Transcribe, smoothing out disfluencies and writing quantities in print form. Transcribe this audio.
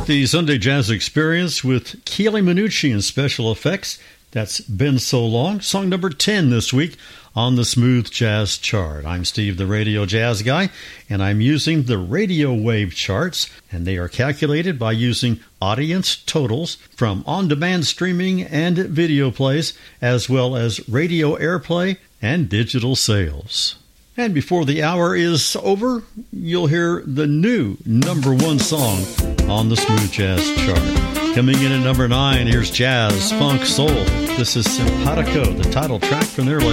start the Sunday Jazz Experience with Keely Minucci and special effects. That's Been So Long, song number 10 this week on the Smooth Jazz Chart. I'm Steve, the Radio Jazz Guy, and I'm using the Radio Wave charts, and they are calculated by using audience totals from on-demand streaming and video plays, as well as radio airplay and digital sales. And before the hour is over, you'll hear the new number 1 song on the Smooth Jazz Chart. Coming in at number 9, here's Jazz, Funk, Soul. This is Simpatico, the title track from their latest